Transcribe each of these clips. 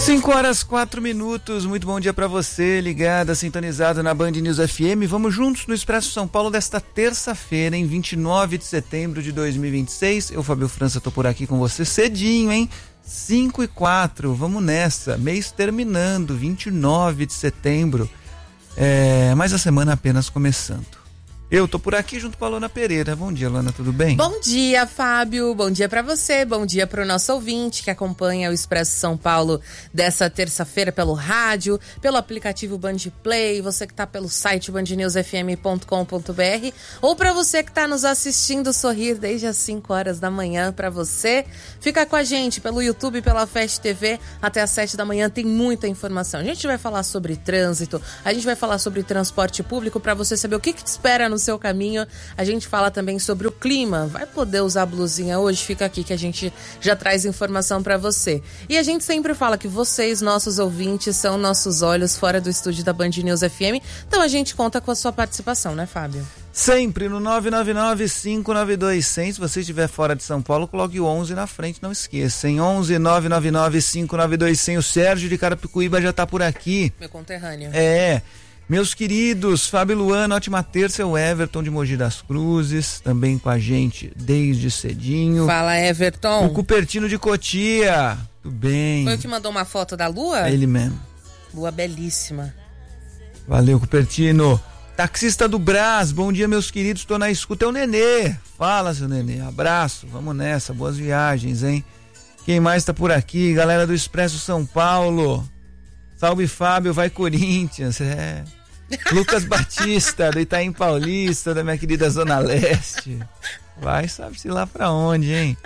5h04, muito bom dia para você, ligada, sintonizado na Band News FM. Vamos juntos no Expresso São Paulo desta terça-feira, em 29 de setembro de 2026. Eu, Fábio França, tô por aqui com você cedinho, hein? 5h04, vamos nessa, mês terminando, 29 de setembro, mas a semana apenas começando. Eu tô por aqui junto com a Luana Pereira. Bom dia, Luana, tudo bem? Bom dia, Fábio. Bom dia pra você, bom dia pro nosso ouvinte que acompanha o Expresso São Paulo dessa terça-feira pelo rádio, pelo aplicativo Band Play, você que tá pelo site bandnewsfm.com.br ou pra você que tá nos assistindo sorrir desde as 5 horas da manhã. Pra você, fica com a gente pelo YouTube, pela Fast TV até as 7 da manhã, tem muita informação. A gente vai falar sobre trânsito, a gente vai falar sobre transporte público pra você saber o que te espera no seu caminho. A gente fala também sobre o clima. Vai poder usar a blusinha hoje? Fica aqui que a gente já traz informação pra você. E a gente sempre fala que vocês, nossos ouvintes, são nossos olhos fora do estúdio da Band News FM. Então a gente conta com a sua participação, né, Fábio? Sempre no 999-592-100. Se você estiver fora de São Paulo, coloque o 11 na frente, não esqueça, hein? 11-999-592-100. O Sérgio de Carapicuíba já tá por aqui. Meu conterrâneo. Meus queridos, Fábio e Luana, ótima terça, o Everton de Mogi das Cruzes, também com a gente desde cedinho. Fala, Everton. O Cupertino de Cotia, tudo bem? Foi o que mandou uma foto da lua? É ele mesmo. Lua belíssima. Valeu, Cupertino. Taxista do Brás, bom dia, meus queridos, tô na escuta, é o Nenê. Fala, seu Nenê, abraço, vamos nessa, boas viagens, hein? Quem mais tá por aqui? Galera do Expresso São Paulo. Salve, Fábio, vai Corinthians, Lucas Batista, do Itaim Paulista, da minha querida Zona Leste. Vai, sabe-se lá pra onde, hein?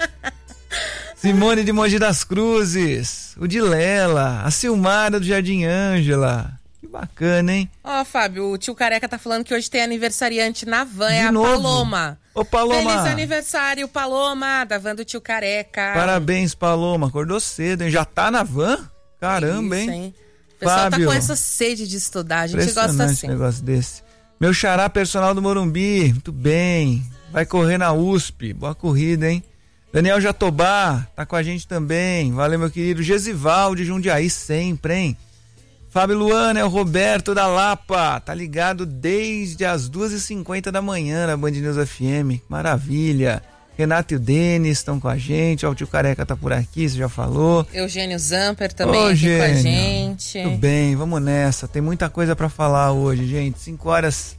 Simone de Mogi das Cruzes, o Dilela, a Silmara do Jardim Ângela. Que bacana, hein? Ó, Fábio, o tio Careca tá falando que hoje tem aniversariante na van, de novo? Paloma. Ô, Paloma. Feliz aniversário, Paloma, da van do tio Careca. Parabéns, Paloma, acordou cedo, hein? Já tá na van? Caramba, Isso, hein? O pessoal Fábio, tá com essa sede de estudar, a gente gosta assim. Um negócio desse. Meu xará personal do Morumbi, muito bem. Vai correr na USP, boa corrida, hein? Daniel Jatobá, tá com a gente também. Valeu, meu querido. Gesival de Jundiaí sempre, hein? Fábio Luana, é o Roberto da Lapa, tá ligado desde as 2h50 da manhã na Band News FM. Maravilha. Renato e o Denis estão com a gente, ó, o tio Careca tá por aqui, você já falou. Eugênio Zamper também aqui com a gente. Tudo bem, vamos nessa, tem muita coisa pra falar hoje, gente. 5h